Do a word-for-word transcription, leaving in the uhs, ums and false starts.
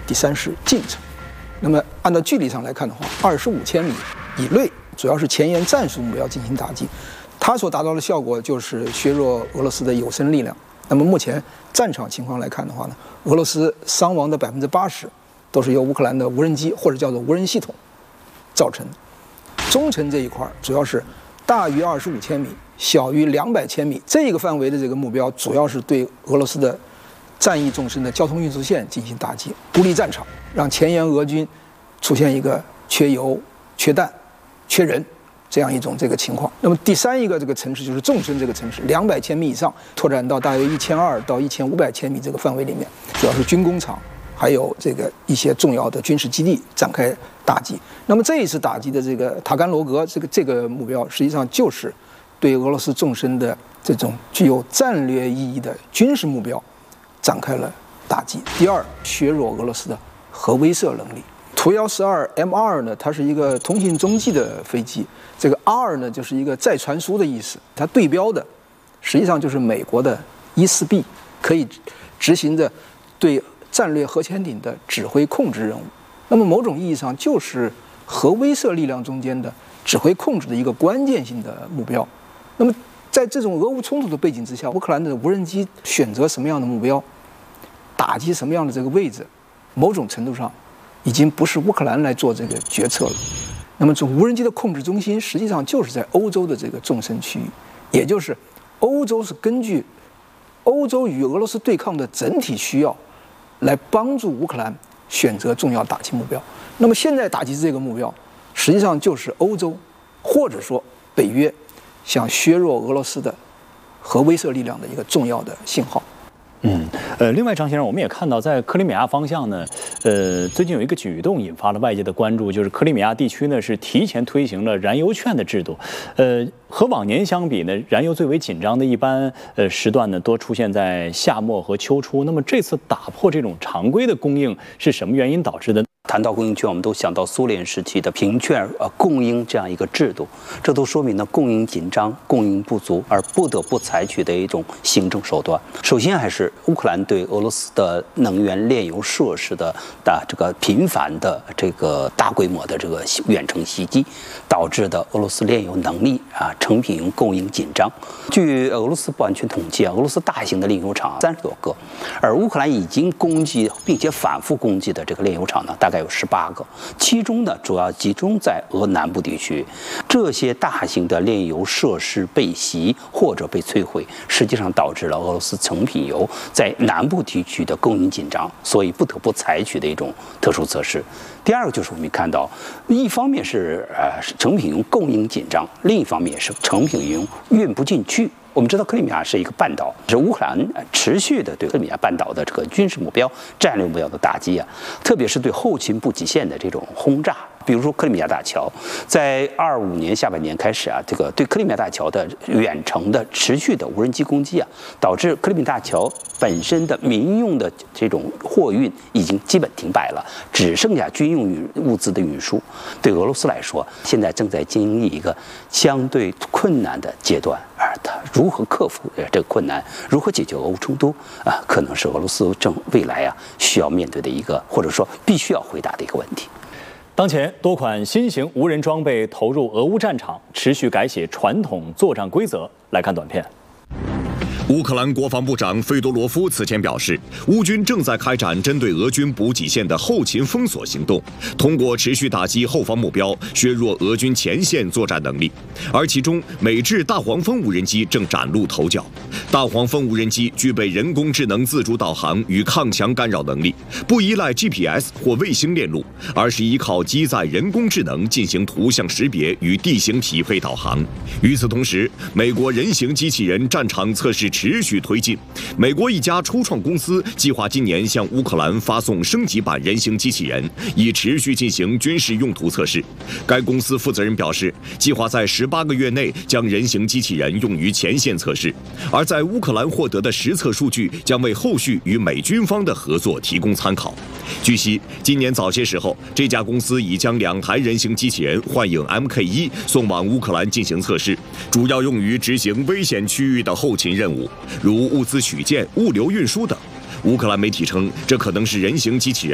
第三是近程。那么按照距离上来看的话，二十五千米以内主要是前沿战术目标进行打击，它所达到的效果就是削弱俄罗斯的有生力量。那么目前战场情况来看的话呢，俄罗斯伤亡的百分之八十都是由乌克兰的无人机或者叫做无人系统造成的。中程这一块主要是大于二十五千米、小于两百千米这个范围的这个目标，主要是对俄罗斯的战役纵深的交通运输线进行打击，孤立战场，让前沿俄军出现一个缺油、缺弹、缺人这样一种这个情况。那么第三一个这个城市就是纵深这个城市，两百千米以上，拓展到大约一千二到一千五百千米这个范围里面，主要是军工厂，还有这个一些重要的军事基地展开打击。那么这一次打击的这个塔甘罗格这个这个目标，实际上就是对俄罗斯纵深的这种具有战略意义的军事目标展开了打击。第二，削弱俄罗斯的核威慑能力。图幺十二 M 二呢，它是一个通信中继的飞机，这个 R 呢就是一个再传输的意思，它对标的实际上就是美国的一四 B， 可以执行着对战略核潜艇的指挥控制任务。那么某种意义上就是核威慑力量中间的指挥控制的一个关键性的目标。那么在这种俄乌冲突的背景之下，乌克兰的无人机选择什么样的目标，打击什么样的这个位置，某种程度上已经不是乌克兰来做这个决策了。那么这无人机的控制中心实际上就是在欧洲的这个纵深区域，也就是欧洲是根据欧洲与俄罗斯对抗的整体需要来帮助乌克兰选择重要打击目标。那么现在打击这个目标实际上就是欧洲或者说北约想削弱俄罗斯的核威慑力量的一个重要的信号。 嗯，呃，另外，张先生，我们也看到，在克里米亚方向呢，呃，最近有一个举动引发了外界的关注，就是克里米亚地区呢是提前推行了燃油券的制度。呃，和往年相比呢，燃油最为紧张的一般呃时段呢，多出现在夏末和秋初。那么这次打破这种常规的供应是什么原因导致的？ 谈到供应券，我们都想到苏联时期的凭券呃供应这样一个制度，这都说明了供应紧张、供应不足而不得不采取的一种行政手段。首先还是乌克兰对俄罗斯的能源炼油设施的的这个频繁的这个大规模的这个远程袭击，导致的俄罗斯炼油能力啊成品油供应紧张。据俄罗斯不完全统计啊，俄罗斯大型的炼油厂三十多个，而乌克兰已经攻击并且反复攻击的这个炼油厂呢，大概有十八个，其中呢主要集中在俄南部地区。这些大型的炼油设施被袭或者被摧毁，实际上导致了俄罗斯成品油在南部地区的供应紧张，所以不得不采取的一种特殊措施。第二个就是我们看到，一方面是呃成品油供应紧张，另一方面是成品油运不进去。我们知道克里米亚是一个半岛，是乌克兰持续的对克里米亚半岛的这个军事目标、战略目标的打击啊，特别是对后勤补给线的这种轰炸。比如说克里米亚大桥，在二五年下半年开始啊，这个对克里米亚大桥的远程的持续的无人机攻击啊，导致克里米亚大桥本身的民用的这种货运已经基本停摆了，只剩下军用物资的运输。对俄罗斯来说，现在正在经历一个相对困难的阶段，而它如何克服这个困难，如何解决俄乌冲突啊，可能是俄罗斯正未来啊需要面对的一个，或者说必须要回答的一个问题。 当前多款新型无人装备投入俄乌战场，持续改写传统作战规则。来看短片。 乌克兰国防部长费多罗夫此前表示，乌军正在开展针对俄军补给线的后勤封锁行动，通过持续打击后方目标，削弱俄军前线作战能力。而其中，美制大黄蜂无人机正崭露头角。大黄蜂无人机具备人工智能自主导航与抗强干扰能力，不依赖 G P S 或卫星链路，而是依靠机载人工智能进行图像识别与地形匹配导航。与此同时，美国人形机器人战场测试持续推进。美国一家初创公司计划今年向乌克兰发送升级版人形机器人，以持续进行军事用途测试。该公司负责人表示，计划在十八个月内将人形机器人用于前线测试，而在乌克兰获得的实测数据将为后续与美军方的合作提供参考。据悉，今年早些时候，这家公司已将两台人形机器人幻影 M K 一送往乌克兰进行测试，主要用于执行危险区域的后勤任务，如物资取件、物流运输等。乌克兰媒体称，这可能是人形机器人